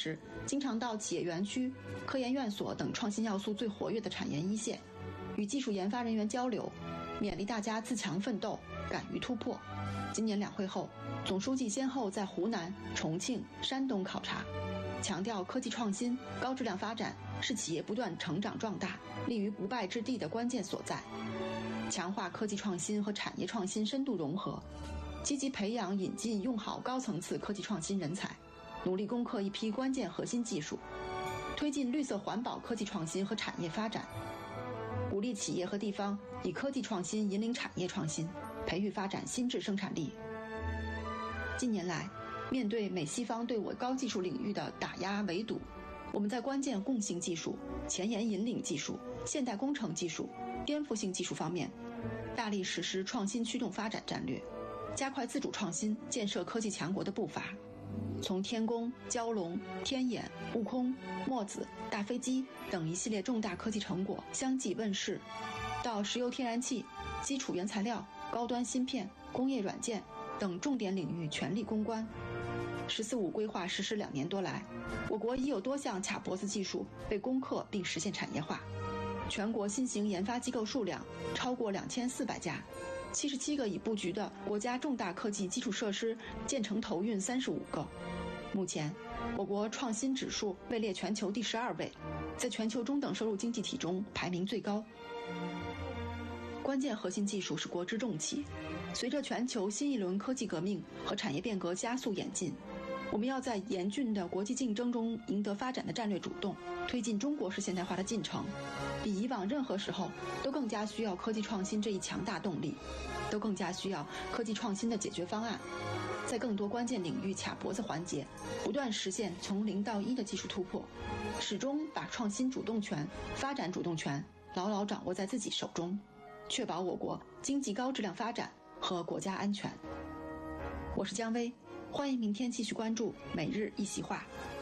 时，经常到企业园区、科研院所等创新要素最活跃的产研一线，与技术研发人员交流，勉励大家自强奋斗，敢于突破。今年两会后，总书记先后在湖南、重庆、山东考察，强调科技创新、高质量发展是企业不断成长壮大、立于不败之地的关键所在。强化科技创新和产业创新深度融合，积极培养引进用好高层次科技创新人才，努力攻克一批关键核心技术，推进绿色环保科技创新和产业发展，鼓励企业和地方以科技创新引领产业创新，培育发展新质生产力。近年来，面对美西方对我高技术领域的打压围堵，我们在关键共性技术、前沿引领技术、现代工程技术、颠覆性技术方面，大力实施创新驱动发展战略，加快自主创新建设科技强国的步伐。从天宫、蛟龙、天眼、悟空、墨子、大飞机等一系列重大科技成果相继问世，到石油天然气、基础原材料、高端芯片、工业软件等重点领域全力攻关。“14+5”规划实施2年多来，我国已有多项卡脖子技术被攻克并实现产业化，全国新型研发机构数量超过2400家，77个已布局的国家重大科技基础设施建成投运35个。目前，我国创新指数位列全球第12位，在全球中等收入经济体中排名最高。关键核心技术是国之重器，随着全球新一轮科技革命和产业变革加速演进，我们要在严峻的国际竞争中赢得发展的战略主动，推进中国式现代化的进程。比以往任何时候都更加需要科技创新这一强大动力，都更加需要科技创新的解决方案，在更多关键领域卡脖子环节，不断实现从0到1的技术突破，始终把创新主动权、发展主动权牢牢掌握在自己手中，确保我国经济高质量发展和国家安全。我是姜薇，欢迎明天继续关注每日一席话。